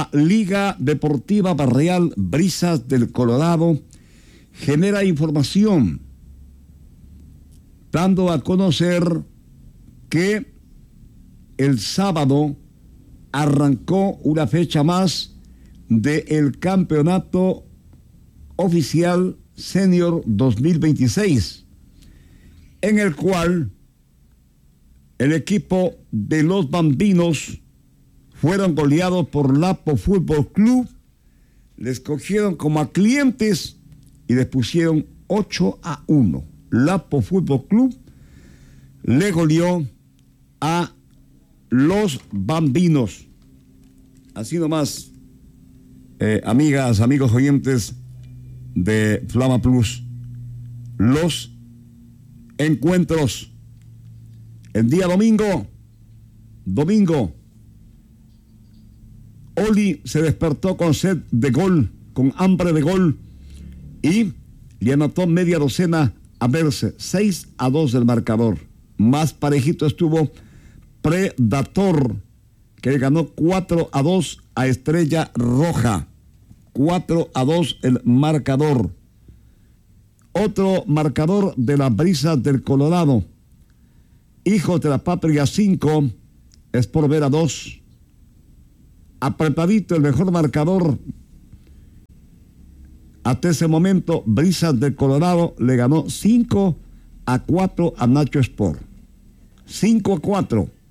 La Liga Deportiva Barrial Brisas del Colorado genera información dando a conocer que el sábado arrancó una fecha más del campeonato oficial Senior 2026, en el cual el equipo de los Bambinos fueron goleados por Lapo Fútbol Club, les cogieron como a clientes y les pusieron 8-1. Lapo Fútbol Club le goleó a los Bambinos. Así nomás, amigas, amigos oyentes de Flama Plus, los encuentros. El día domingo, Oli se despertó con sed de gol, con hambre de gol, y le anotó media docena a verse, 6-2 del marcador. Más parejito estuvo Predator, que ganó 4-2 a Estrella Roja. 4-2 el marcador. Otro marcador de las Brisas del Colorado. Hijos de la Patria 5, Sport Vera 2. Apretadito el mejor marcador. Hasta ese momento, Brisas del Colorado le ganó 5-4 a Nacho Sport. 5-4.